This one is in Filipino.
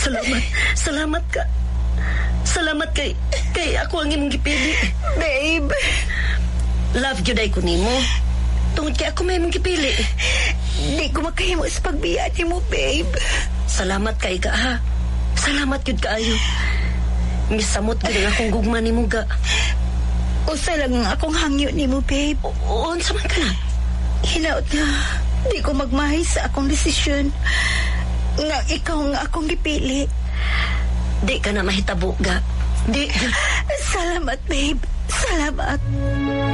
Salamat. Salamat ka. Salamat kay ako ang imong gipili. Babe. Love you day ko nimo. Tungod kay ako may imong gipili. Di ko makahimo sa pagbiya nimo, babe. Salamat kay ka, ha. Salamat yun kaayo. Misamot gud ang akong gugma nimo ga. Usa lang ang akong hangyo nimo, babe. Unsa man ka na? Hinaot na. Di ko magmahay sa akong desisyon. Nga ikaw nga akong gipili. Di ka na mahitabo ga. Di. Salamat, babe. Salamat.